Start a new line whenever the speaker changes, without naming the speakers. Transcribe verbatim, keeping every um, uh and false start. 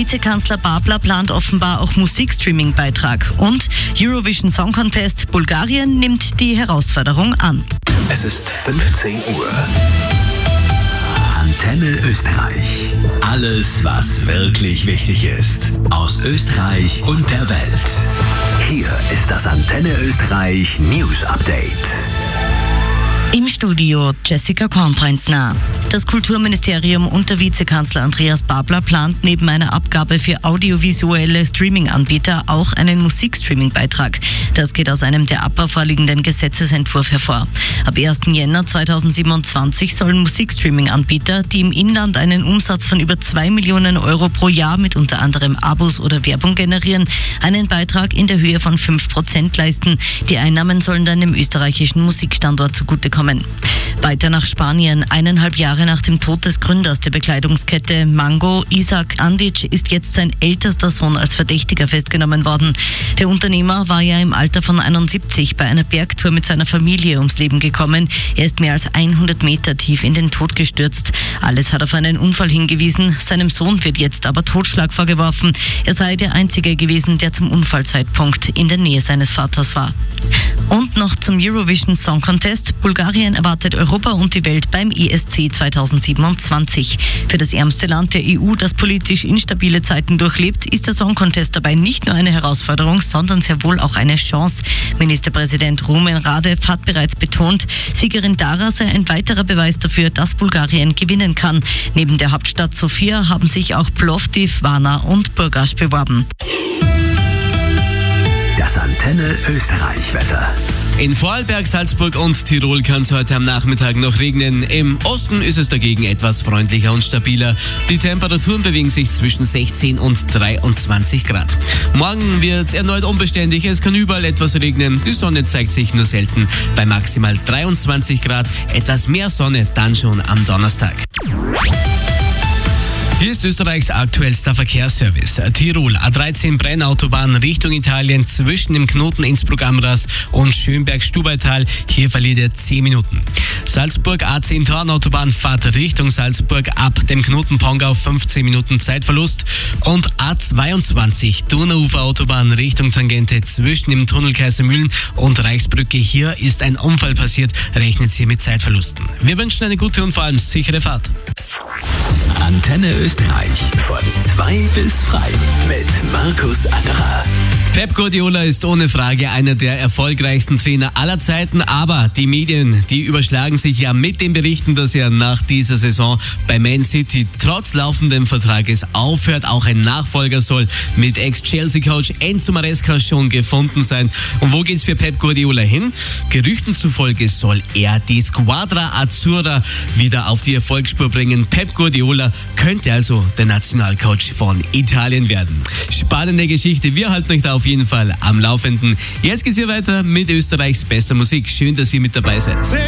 Vizekanzler Babler plant offenbar auch Musikstreaming-Beitrag. Und Eurovision Song Contest, Bulgarien nimmt die Herausforderung an.
Es ist fünfzehn Uhr. Antenne Österreich. Alles, was wirklich wichtig ist. Aus Österreich und der Welt. Hier ist das Antenne Österreich News Update.
Im Studio Jessica Kornbrentner. Das Kulturministerium unter Vizekanzler Andreas Babler plant neben einer Abgabe für audiovisuelle Streaming-Anbieter auch einen Musikstreaming-Beitrag. Das geht aus einem der APA vorliegenden Gesetzesentwurf hervor. Ab ersten Jänner zweitausendsiebenundzwanzig sollen Musikstreaming-Anbieter, die im Inland einen Umsatz von über zwei Millionen Euro pro Jahr mit unter anderem Abos oder Werbung generieren, einen Beitrag in der Höhe von fünf Prozent leisten. Die Einnahmen sollen dann dem österreichischen Musikstandort zugutekommen. Weiter nach Spanien. Eineinhalb Jahre nach dem Tod des Gründers der Bekleidungskette Mango, Isaac Andic, ist jetzt sein ältester Sohn als Verdächtiger festgenommen worden. Der Unternehmer war ja im Alter von einundsiebzig bei einer Bergtour mit seiner Familie ums Leben gekommen. Er ist mehr als hundert Meter tief in den Tod gestürzt. Alles hat auf einen Unfall hingewiesen. Seinem Sohn wird jetzt aber Totschlag vorgeworfen. Er sei der Einzige gewesen, der zum Unfallzeitpunkt in der Nähe seines Vaters war. Und noch zum Eurovision Song Contest. Bulgarien erwartet Europa und die Welt beim E S C zweitausendsiebenundzwanzig. Für das ärmste Land der E U, das politisch instabile Zeiten durchlebt, ist der Song Contest dabei nicht nur eine Herausforderung, sondern sehr wohl auch eine Chance. Ministerpräsident Rumen Radev hat bereits betont, Siegerin Dara sei ein weiterer Beweis dafür, dass Bulgarien gewinnen kann. Neben der Hauptstadt Sofia haben sich auch Plovdiv, Varna und Burgas beworben.
Das Antenne Österreich Wetter.
In Vorarlberg, Salzburg und Tirol kann es heute am Nachmittag noch regnen. Im Osten ist es dagegen etwas freundlicher und stabiler. Die Temperaturen bewegen sich zwischen sechzehn und dreiundzwanzig Grad. Morgen wird es erneut unbeständig. Es kann überall etwas regnen. Die Sonne zeigt sich nur selten bei maximal dreiundzwanzig Grad. Etwas mehr Sonne dann schon am Donnerstag. Hier ist Österreichs aktuellster Verkehrsservice. Tirol, A dreizehn Brennautobahn Richtung Italien zwischen dem Knoten Innsbruck-Amras und Schönberg-Stubaital. Hier verliert ihr zehn Minuten. Salzburg, A zehn Tornautobahn Fahrt Richtung Salzburg ab dem Knoten Pongau fünfzehn Minuten Zeitverlust. Und A zweiundzwanzig Donauuferautobahn Richtung Tangente zwischen dem Tunnel Kaisermühlen und Reichsbrücke. Hier ist ein Unfall passiert. Rechnet Sie mit Zeitverlusten. Wir wünschen eine gute und vor allem sichere Fahrt.
Antenne Österreich von zwei bis drei mit Markus Angerer.
Pep Guardiola ist ohne Frage einer der erfolgreichsten Trainer aller Zeiten, aber die Medien, die überschlagen sich ja mit den Berichten, dass er nach dieser Saison bei Man City trotz laufendem Vertrages aufhört. Auch ein Nachfolger soll mit Ex-Chelsea-Coach Enzo Maresca schon gefunden sein. Und wo geht's für Pep Guardiola hin? Gerüchten zufolge soll er die Squadra Azzurra wieder auf die Erfolgsspur bringen. Pep Guardiola könnte also der Nationalcoach von Italien werden. Spannende Geschichte. Wir halten euch da auf jeden Fall am Laufenden. Jetzt geht's hier weiter mit Österreichs bester Musik. Schön, dass ihr mit dabei seid.